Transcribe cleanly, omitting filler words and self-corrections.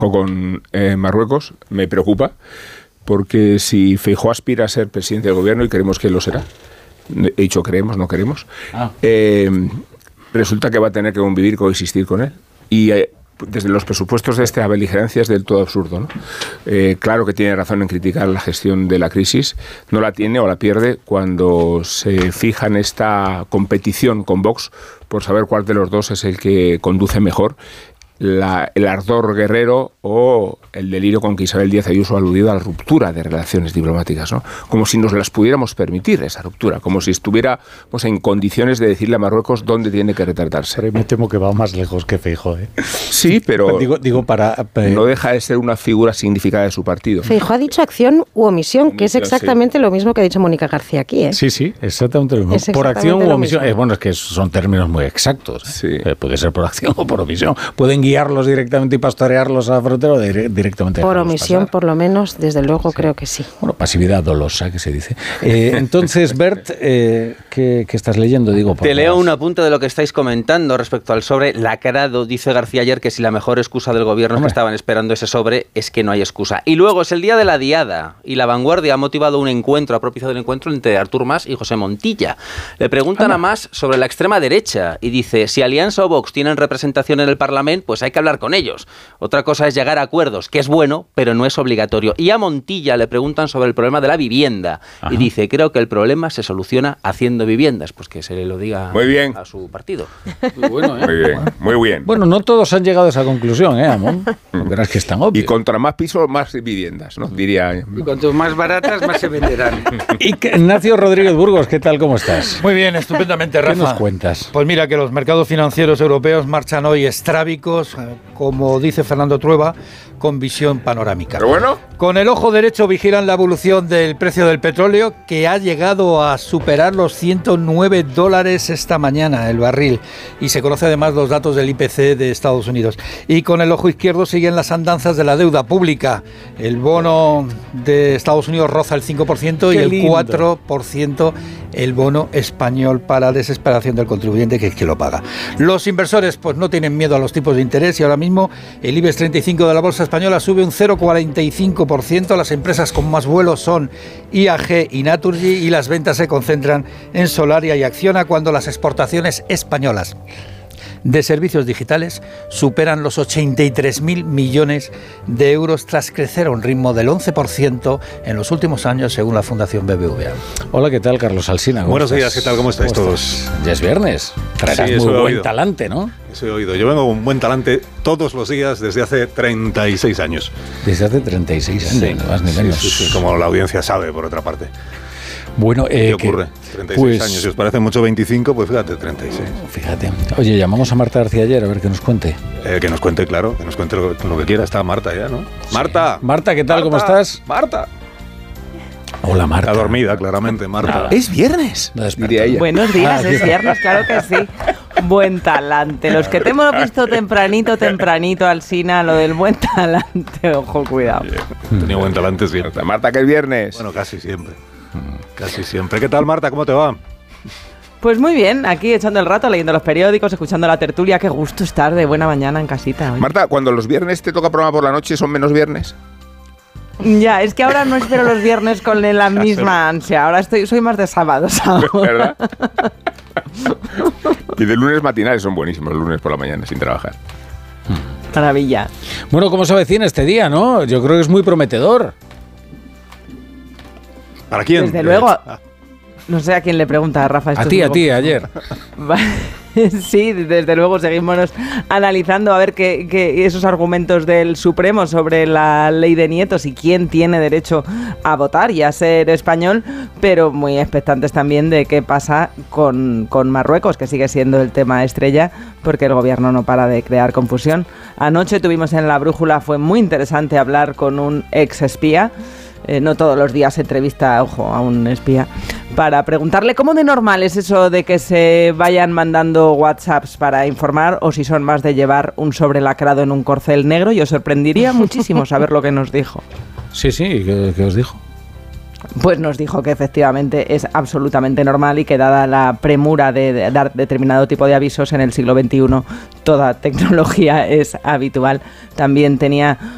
con Marruecos me preocupa, porque si Feijóo aspira a ser presidente del gobierno, y creemos que lo será, he dicho creemos, no queremos, resulta que va a tener que convivir, coexistir con él. Y desde los presupuestos de esta beligerancia es del todo absurdo, ¿no? Claro que tiene razón en criticar la gestión de la crisis, no la tiene o la pierde cuando se fija en esta competición con Vox por saber cuál de los dos es el que conduce mejor. El ardor guerrero o el delirio con que Isabel Díaz Ayuso ha aludido a la ruptura de relaciones diplomáticas, ¿no? Como si nos las pudiéramos permitir, esa ruptura, como si estuviéramos en condiciones de decirle a Marruecos dónde tiene que retratarse. Pero me temo que va más lejos que Feijóo, ¿eh? Sí, pero digo no deja de ser una figura significada de su partido. Feijóo ha dicho acción u omisión, que es exactamente lo mismo que ha dicho Mónica García aquí, ¿eh? Sí, exactamente lo mismo. Por acción u omisión. Bueno, es que son términos muy exactos. Sí. Puede ser por acción o por omisión. Pueden guiarlos directamente y pastorearlos a la frontera o directamente por omisión, pasar. Por lo menos, desde luego, creo que sí. Bueno, pasividad dolosa, que se dice. Entonces, Bert, ¿qué estás leyendo? Te leo un apunte de lo que estáis comentando respecto al sobre lacrado. Dice García ayer que si la mejor excusa del gobierno es que estaban esperando ese sobre, es que no hay excusa. Y luego es el día de la Diada, y La Vanguardia ha motivado un encuentro, ha propiciado un encuentro entre Artur Mas y José Montilla. Le preguntan a Mas sobre la extrema derecha, y dice, si Alianza o Vox tienen representación en el Parlamento, pues hay que hablar con ellos. Otra cosa es llegar a acuerdos, que es bueno, pero no es obligatorio. Y a Montilla le preguntan sobre el problema de la vivienda. Y dice, creo que el problema se soluciona haciendo viviendas. Pues que se lo diga muy bien a su partido. Muy bueno, ¿eh? Muy bien. Bueno, no todos han llegado a esa conclusión, Amón. Verás que es tan obvio. Y contra más pisos, más viviendas, ¿no? Diría. Y cuanto más baratas, más se venderán. Y Ignacio Rodríguez Burgos, ¿qué tal? ¿Cómo estás? Muy bien, estupendamente, Rafa. ¿Qué nos cuentas? Pues mira que los mercados financieros europeos marchan hoy estrábicos, como dice Fernando Trueba, con visión panorámica. Pero bueno. Con el ojo derecho vigilan la evolución del precio del petróleo, que ha llegado a superar los $109 esta mañana el barril, y se conoce además los datos del IPC de Estados Unidos. Y con el ojo izquierdo siguen las andanzas de la deuda pública. El bono de Estados Unidos roza el 5% y el 4% el bono español, para desesperación del contribuyente, que es que lo paga. Los inversores pues no tienen miedo a los tipos de interés, y ahora mismo el IBEX 35 de la bolsa española sube un 0,45%. Las empresas con más vuelos son IAG y Naturgy, y las ventas se concentran en Solaria y Acciona, cuando las exportaciones españolas de servicios digitales superan los 83.000 millones de euros, tras crecer a un ritmo del 11% en los últimos años, según la Fundación BBVA. Hola, ¿qué tal, Carlos Alsina? Buenos días, ¿qué tal? ¿Cómo estáis todos? Ya es viernes. Traerás sí, muy buen talante, ¿no? Eso he oído. Yo vengo con buen talante todos los días desde hace 36 años. Desde hace 36 años, ni más ni menos. Sí, como la audiencia sabe, por otra parte. Bueno, ¿qué ocurre? 36 años. Si os parece mucho 25, pues fíjate, 36. Fíjate. Oye, llamamos a Marta García ayer a ver qué nos cuente. Que nos cuente, claro, que nos cuente lo que quiera. Está Marta ya, ¿no? Sí. ¡Marta! Marta, ¿qué tal? Marta, ¿cómo estás? ¡Marta! Hola, Marta. Está dormida, claramente, Marta. Es viernes, diría ella. Buenos días, es viernes, claro que sí. Buen talante. Los que te hemos visto tempranito, Alsina, lo del buen talante, ojo, cuidado. Tenía buen talante siempre. Marta, que es viernes. Bueno, casi siempre. Casi siempre. ¿Qué tal, Marta? ¿Cómo te va? Pues muy bien, aquí echando el rato, leyendo los periódicos, escuchando la tertulia. Qué gusto estar de buena mañana en casita hoy. Marta, cuando los viernes te toca programa por la noche, ¿son menos viernes? Ya, es que ahora no espero los viernes con la misma ansia. Ahora soy más de sábados. ¿Verdad? Y de lunes matinales son buenísimos, lunes por la mañana, sin trabajar. Maravilla. Bueno, ¿cómo se avecina este día, no? Yo creo que es muy prometedor. ¿Para quién? Desde luego. No sé a quién le pregunta, Rafa. A ti, ayer. Sí, desde luego seguimos analizando a ver qué esos argumentos del Supremo sobre la ley de nietos y quién tiene derecho a votar y a ser español, pero muy expectantes también de qué pasa con Marruecos, que sigue siendo el tema estrella, porque el gobierno no para de crear confusión. Anoche tuvimos en La Brújula, fue muy interesante hablar con un ex espía. No todos los días se entrevista, ojo, a un espía, para preguntarle cómo de normal es eso de que se vayan mandando WhatsApps para informar, o si son más de llevar un sobre lacrado en un corcel negro. Yo sorprendería muchísimo saber lo que nos dijo. Sí, ¿qué os dijo? Pues nos dijo que efectivamente es absolutamente normal, y que dada la premura de dar determinado tipo de avisos en el siglo XXI, toda tecnología es habitual. También tenía